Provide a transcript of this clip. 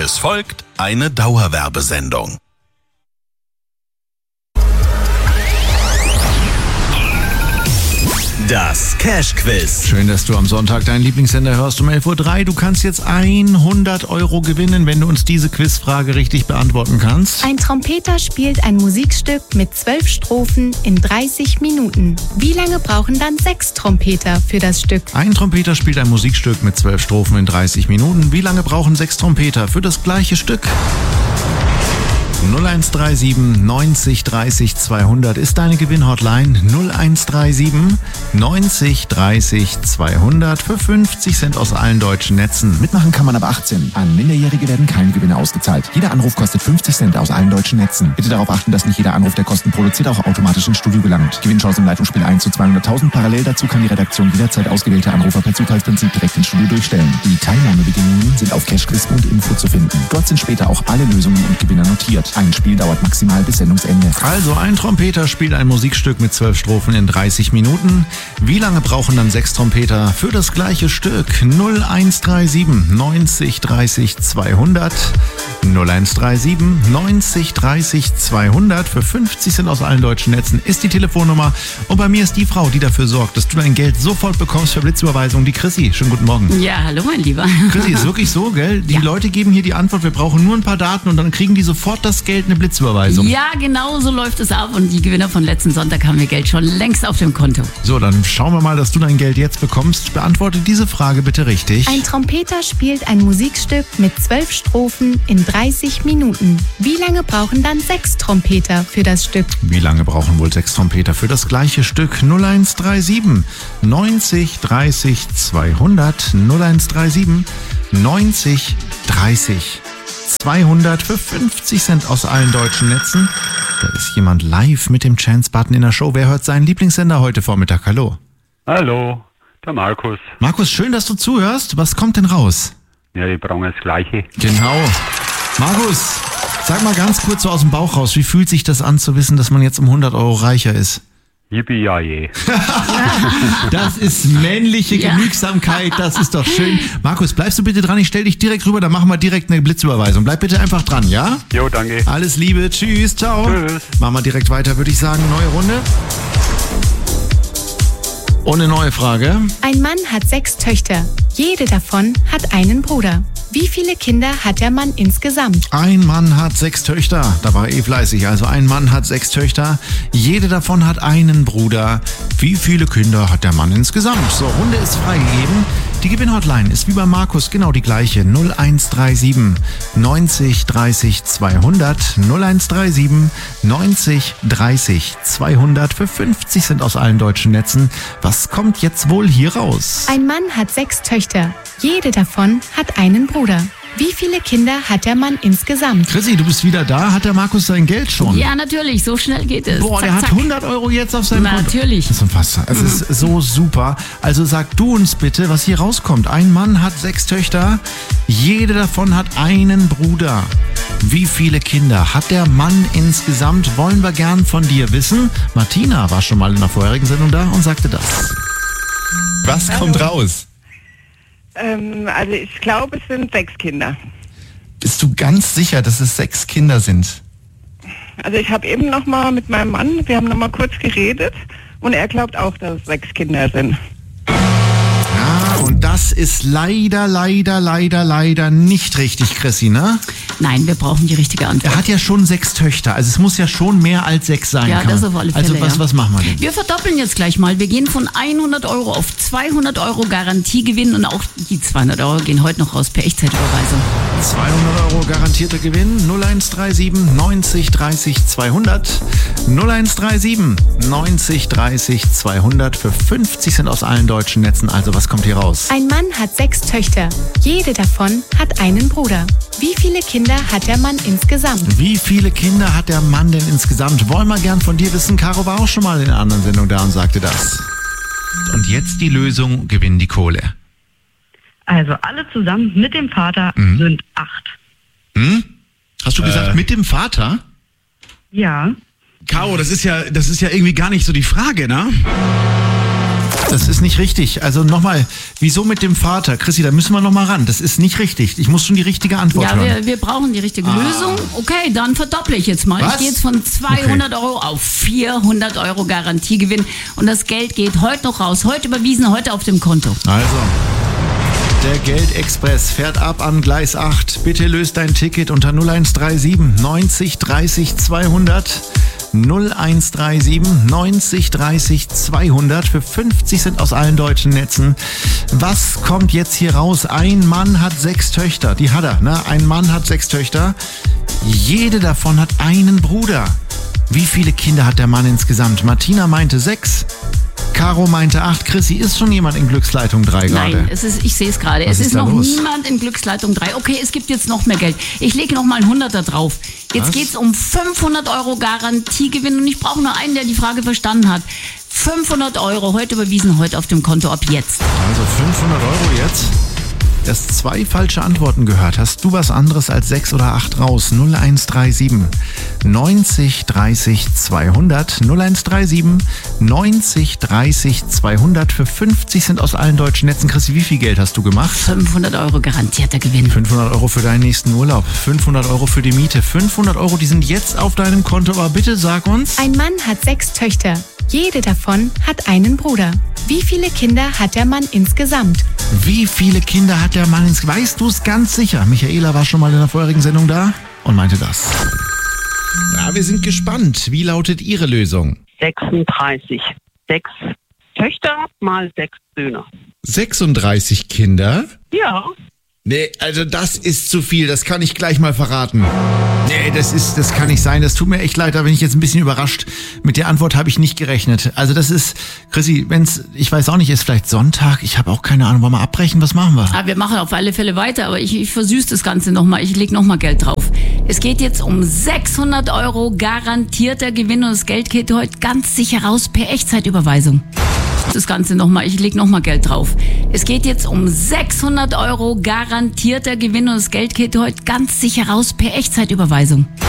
Es folgt eine Dauerwerbesendung. Das Cash-Quiz. Schön, dass du am Sonntag deinen Lieblingssender hörst um 11.03 Uhr. Du kannst jetzt 100 € gewinnen, wenn du uns diese Quizfrage richtig beantworten kannst. Ein Trompeter spielt ein Musikstück mit 12 Strophen in 30 Minuten. Wie lange brauchen dann 6 Trompeter für das Stück? Ein Trompeter spielt ein Musikstück mit 12 Strophen in 30 Minuten. Wie lange brauchen 6 Trompeter für das gleiche Stück? 0137 90 30 200 ist deine Gewinnhotline. 0137 90 30 200 für 50 Cent aus allen deutschen Netzen. Mitmachen kann man ab 18. An Minderjährige werden keine Gewinne ausgezahlt. Jeder Anruf kostet 50 Cent aus allen deutschen Netzen. Bitte darauf achten, dass nicht jeder Anruf, der Kosten produziert, auch automatisch ins Studio gelangt. Gewinnchance im Leitungsspiel 1 zu 200.000. Parallel dazu kann die Redaktion jederzeit ausgewählte Anrufer per Zufallsprinzip direkt ins Studio durchstellen. Die Teilnahmebedingungen sind auf cashquiz.info zu finden. Dort sind später auch alle Lösungen und Gewinner notiert. Ein Spiel dauert maximal bis Sendungsende. Also ein Trompeter spielt ein Musikstück mit 12 Strophen in 30 Minuten. Wie lange brauchen dann 6 Trompeter für das gleiche Stück? 0137 90 30 200. 0137 90 30 200 für 50 Cent aus allen deutschen Netzen ist die Telefonnummer. Und bei mir ist die Frau, die dafür sorgt, dass du dein Geld sofort bekommst für Blitzüberweisung, die Chrissy. Schönen guten Morgen. Ja, hallo mein Lieber. Chrissy, ist wirklich so, gell? Die Leute geben hier die Antwort, wir brauchen nur ein paar Daten und dann kriegen die sofort das Geld, eine Blitzüberweisung. Ja, genau so läuft es ab und die Gewinner von letzten Sonntag haben ihr Geld schon längst auf dem Konto. So, dann schauen wir mal, dass du dein Geld jetzt bekommst. Beantworte diese Frage bitte richtig. Ein Trompeter spielt ein Musikstück mit 12 Strophen in 30 Minuten. Wie lange brauchen dann 6 Trompeter für das Stück? Wie lange brauchen wohl 6 Trompeter für das gleiche Stück? 0137 90 30 200. 0137 90 30 200 für 50 Cent aus allen deutschen Netzen. Da ist jemand live mit dem Chance-Button in der Show. Wer hört seinen Lieblingssender heute Vormittag? Hallo. Hallo, der Markus. Markus, schön, dass du zuhörst. Was kommt denn raus? Ja, die brauchen das Gleiche. Genau. Markus, sag mal ganz kurz so aus dem Bauch raus, wie fühlt sich das an zu wissen, dass man jetzt um 100 € reicher ist? Yippie-yay. Das ist männliche Genügsamkeit, das ist doch schön. Markus, bleibst du bitte dran, ich stell dich direkt rüber, dann machen wir direkt eine Blitzüberweisung. Bleib bitte einfach dran, ja? Jo, danke. Alles Liebe, tschüss, ciao. Tschüss. Machen wir direkt weiter, würde ich sagen, neue Runde. Und eine neue Frage. Ein Mann hat 6 Töchter. Jede davon hat einen Bruder. Wie viele Kinder hat der Mann insgesamt? Ein Mann hat 6 Töchter. Da war fleißig. Also ein Mann hat 6 Töchter. Jede davon hat einen Bruder. Wie viele Kinder hat der Mann insgesamt? So, Runde ist freigegeben. Die Gewinnhotline ist wie bei Markus genau die gleiche. 0137 90 30 200. 0137 90 30 200 für 50 Cent aus allen deutschen Netzen. Was kommt jetzt wohl hier raus? Ein Mann hat 6 Töchter. Jede davon hat einen Bruder. Wie viele Kinder hat der Mann insgesamt? Chrissy, du bist wieder da. Hat der Markus sein Geld schon? Ja, natürlich, so schnell geht es. Boah, zack, der hat zack. 100 € jetzt auf seinem Konto. Natürlich. Das ist unfassbar. Es ist so super. Also sag du uns bitte, was hier rauskommt. Ein Mann hat 6 Töchter. Jede davon hat einen Bruder. Wie viele Kinder hat der Mann insgesamt? Wollen wir gern von dir wissen. Martina war schon mal in der vorherigen Sendung da und sagte das. Was kommt raus? Also ich glaube, es sind 6 Kinder. Bist du ganz sicher, dass es 6 Kinder sind? Also ich habe eben noch mal mit meinem Mann, wir haben noch mal kurz geredet und er glaubt auch, dass es 6 Kinder sind. Ja, und das ist leider nicht richtig, Chrissy, ne? Nein, wir brauchen die richtige Antwort. Er hat ja schon 6 Töchter, also es muss ja schon mehr als 6 sein. Ja, kann das man. auf alle Fälle, Also was machen wir denn? Wir verdoppeln jetzt gleich mal. Wir gehen von 100 € auf 200 € Garantiegewinn und auch die 200 € gehen heute noch raus per Echtzeitüberweisung. 200 € garantierter Gewinn. 0137 90 30 200. 0137 90 30 200 für 50 Cent aus allen deutschen Netzen. Also was kommt hier raus? Ein Mann hat 6 Töchter. Jede davon hat einen Bruder. Wie viele Kinder hat der Mann insgesamt? Wie viele Kinder hat der Mann denn insgesamt? Wollen wir gern von dir wissen. Caro war auch schon mal in einer anderen Sendung da und sagte das. Und jetzt die Lösung, gewinn die Kohle. Also alle zusammen mit dem Vater sind 8. Hast du gesagt, mit dem Vater? Ja. Caro, das ist ja irgendwie gar nicht so die Frage, ne? Das ist nicht richtig. Also nochmal, wieso mit dem Vater? Chrissy, da müssen wir nochmal ran. Das ist nicht richtig. Ich muss schon die richtige Antwort hören. Ja, wir brauchen die richtige Lösung. Okay, dann verdopple ich jetzt mal. Was? Ich gehe jetzt von 200 Euro auf 400 Euro Garantiegewinn. Und das Geld geht heute noch raus. Heute überwiesen, heute auf dem Konto. Also, der Geldexpress fährt ab an Gleis 8. Bitte löst dein Ticket unter 0137 90 30 200. 0137 90 30 200 für 50 Cent aus allen deutschen Netzen. Was kommt jetzt hier raus? Ein Mann hat 6 Töchter. Die hat er, ne? Ein Mann hat 6 Töchter. Jede davon hat einen Bruder. Wie viele Kinder hat der Mann insgesamt? Martina meinte 6. Caro meinte 8. Chrissy, ist schon jemand in Glücksleitung 3 gerade? Nein, ich sehe es gerade. Es ist noch niemand in Glücksleitung 3. Okay, es gibt jetzt noch mehr Geld. Ich lege noch mal ein 100er drauf. Jetzt geht es um 500 Euro Garantiegewinn und ich brauche nur einen, der die Frage verstanden hat. 500 Euro heute überwiesen, heute auf dem Konto ab jetzt. Also 500 Euro jetzt. Erst 2 falsche Antworten gehört. Hast du was anderes als 6 oder 8 raus? 0137 90 30 200. 0137 90 30 200 für 50 Cent aus allen deutschen Netzen. Chrissy, wie viel Geld hast du gemacht? 500 Euro garantierter Gewinn. 500 Euro für deinen nächsten Urlaub. 500 Euro für die Miete. 500 Euro, die sind jetzt auf deinem Konto. Aber bitte sag uns. Ein Mann hat 6 Töchter. Jede davon hat einen Bruder. Wie viele Kinder hat der Mann insgesamt? Wie viele Kinder hat der Mann insgesamt? Weißt du es ganz sicher? Michaela war schon mal in der vorherigen Sendung da und meinte das. Ja, wir sind gespannt. Wie lautet Ihre Lösung? 36. 6 Töchter mal 6 Söhne. 36 Kinder? Ja. Nee, also das ist zu viel. Das kann ich gleich mal verraten. Nee, das kann nicht sein. Das tut mir echt leid, da bin ich jetzt ein bisschen überrascht. Mit der Antwort habe ich nicht gerechnet. Also das ist, Chrissy, ich weiß auch nicht, ist vielleicht Sonntag. Ich habe auch keine Ahnung. Wollen wir abbrechen? Was machen wir? Wir machen auf alle Fälle weiter, aber ich versüße das Ganze nochmal. Ich lege nochmal Geld drauf. Es geht jetzt um 600 Euro garantierter Gewinn und das Geld geht heute ganz sicher raus per Echtzeitüberweisung. Das Ganze nochmal, ich lege nochmal Geld drauf. Es geht jetzt um 600 Euro garantierter Gewinn und das Geld geht heute ganz sicher raus per Echtzeitüberweisung.